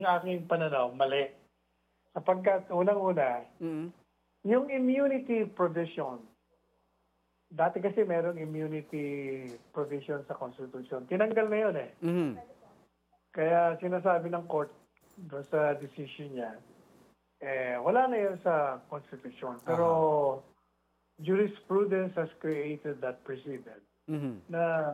Yung aking pananaw, mali. Sapagkat unang-una, Mm. yung immunity provision, dati kasi merong immunity provision sa Constitution. Tinanggal na yun eh. Mhm. Kaya sinasabi ng court doon sa decision niya, wala na yun sa Constitution. Pero Aha. jurisprudence has created that precedent Mhm. na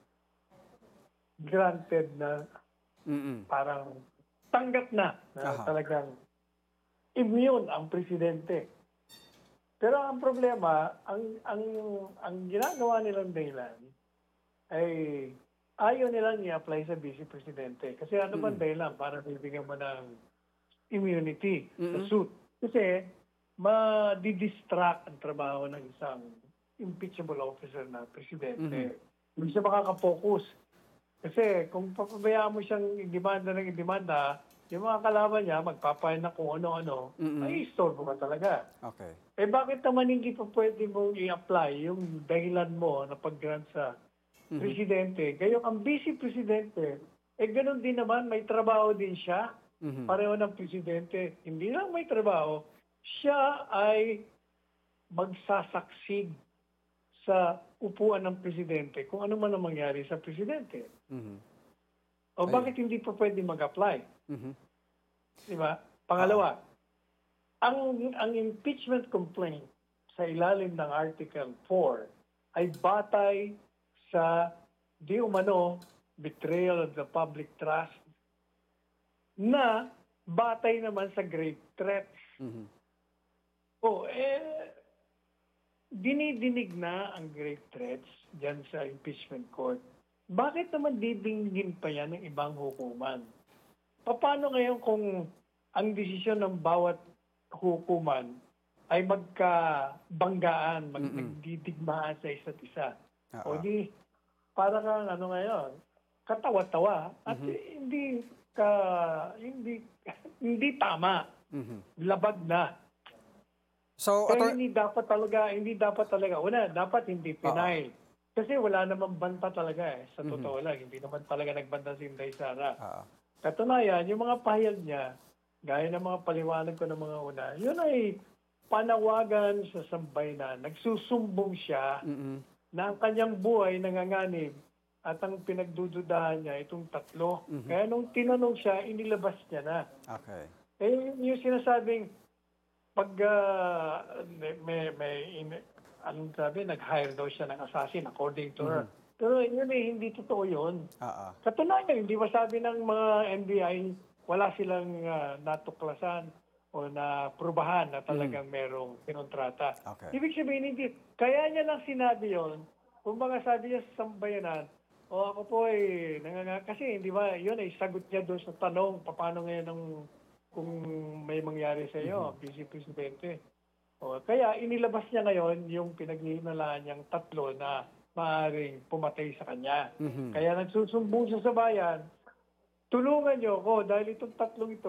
granted na Mm. parang tanggap na Aha. talagang immune ang presidente. Pero ang problema, ang ginagawa nilang dahilan ay ayaw nilang i-apply sa vice presidente. Kasi ano bang Mm. dahilan para bibigyan mo ng immunity sa Mm. suit? Kasi ma-distract ang trabaho ng isang impeachable officer na Mhm. presidente. Hindi siya makaka-focus. Kasi kung papabayaan mo siyang i-demanda ng i-demanda, yung mga kalaban niya, magpapahin na kung ano-ano, Mm. may istorbo ka talaga. Okay. Bakit naman hindi pa pwede mong i-apply yung dahilan mo na pag-grant sa Mhm. presidente? Gayong ang vice presidente, ganun din naman, may trabaho din siya. Mhm. Pareho ng presidente. Hindi lang may trabaho, siya ay magsasucceed sa upuan ng presidente kung ano man ang mangyari sa presidente. Mhm. O Ayun. bakit hindi pa pwede mag-apply? Mhm. Di ba? Oo. Pangalawa, ang impeachment complaint sa ilalim ng Article 4 ay batay sa di umano betrayal of the public trust na batay naman sa grave threats. Mhm. O, dinidinig na ang grave threats dyan sa impeachment court. Bakit naman didinggin pa yan ng ibang hukuman? Paano ngayon kung ang desisyon ng bawat hukuman ay magkabanggaan, Mm. nagdidigmaan sa isa't isa? O Oo. di, para kang ano ngayon, katawa-tawa at Mhm. ka, hindi, hindi tama. Mhm. Labag na. So, Kaya hindi dapat talaga, una, dapat hindi Oo. pinail. Kasi wala namang banta talaga eh. Sa Mhm. totoo lang, hindi naman talaga nagbanta si Inday Sara. Oo. Katunayan, yung mga pahayag niya, gaya ng mga paliwanag ko ng mga una, yun ay panawagan sa sambayanan. Nagsusumbong siya Mm. na ang kanyang buhay nanganganib at ang pinagdududahan niya itong tatlo. Mhm. Kaya nung tinanong siya, inilabas niya na. Okay. Yung sinasabing pag anong sabi, nag-hire daw siya ng assassin according to her. Mhm. Pero yun hindi totoo yun. Oo. Katunayan, hindi ba sabi ng mga NBI, wala silang natuklasan o na prubahan na talagang merong kinontrata. Okay. Ibig sabihin, hindi. Kaya niya lang sinabi yon. Kumbaga sabi niya sa sambayanan, ako po ay kasi hindi ba, yun ay sagot niya doon sa tanong, paano ngayon kung may mangyari sa iyo, Vice Presidente. Kaya inilabas niya ngayon yung pinaghihinalaan niyang tatlo na maaaring pumatay sa kanya. Mhm. Kaya nagsusumbong siya sa bayan, tulungan niyo ako dahil itong tatlong ito